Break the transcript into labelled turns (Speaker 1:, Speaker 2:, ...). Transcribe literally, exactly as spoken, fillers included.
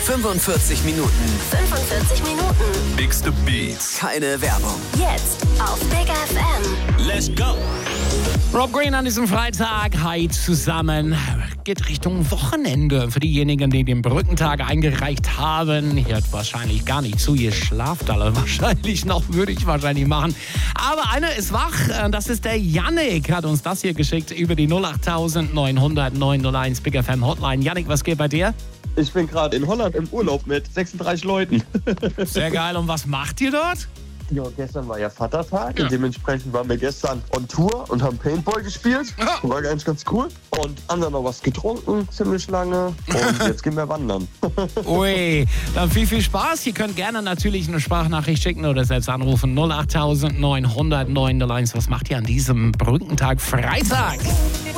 Speaker 1: fünfundvierzig Minuten.
Speaker 2: fünfundvierzig Minuten.
Speaker 3: Bigste Beats.
Speaker 1: Keine Werbung.
Speaker 2: Jetzt auf Big F M.
Speaker 3: Let's go.
Speaker 4: Rob Green an diesem Freitag. Hi zusammen. Geht Richtung Wochenende. Für diejenigen, die den Brückentag eingereicht haben. Hört wahrscheinlich gar nicht zu. Ihr schlaft alle wahrscheinlich noch. Würde ich wahrscheinlich machen. Aber einer ist wach. Das ist der Yannick. Hat uns das hier geschickt über die null acht neun null null neun null eins Big F M Hotline. Yannick, was geht bei dir?
Speaker 5: Ich bin gerade in Holland im Urlaub mit sechsunddreißig Leuten.
Speaker 4: Sehr geil. Und was macht ihr dort?
Speaker 5: Ja, gestern war ja Vatertag
Speaker 4: Ja.
Speaker 5: und dementsprechend waren wir gestern on Tour und haben Paintball gespielt.
Speaker 4: Ja.
Speaker 5: War eigentlich ganz cool. Und haben dann noch was getrunken, ziemlich lange. Und jetzt gehen wir wandern.
Speaker 4: Ui, dann viel, viel Spaß. Ihr könnt gerne natürlich eine Sprachnachricht schicken oder selbst anrufen. null acht neun null null neun null eins. Was macht ihr an diesem Brückentag Freitag?